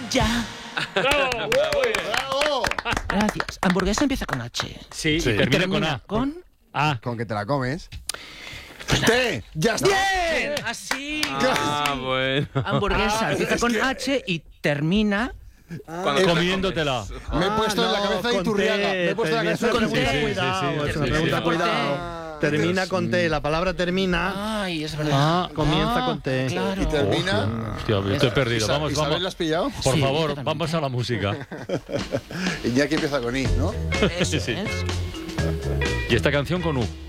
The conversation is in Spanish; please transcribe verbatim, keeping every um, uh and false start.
Ya. ¡Bravo! ¡Bravo! Gracias. Hamburguesa empieza con H. Sí, Sí. y termina, Termina con A. con... Ah, Con que te la comes. ¡Té! ¡Ya está! ¡Bien! Así. Ah, bueno. Hamburguesa Ah, empieza es con que- H y termina Cuando te la comiéndotela. Me he puesto en la cabeza de Iturriaga. Me he puesto en la cabeza de con Iturriaga. té. Cuidado, Sí, sí, es una sí, pregunta, sí. cuidado. Termina con T, la palabra termina. Ay, es verdad. Ah, comienza con T. Claro. Y termina. Hostia, estoy perdido. Vamos, Isabel, ¿la vamos. has pillado? Por Sí, favor, totalmente. vamos a la música. Iñaki empieza con I, ¿no? Eso Sí, sí. es. Y esta canción con U.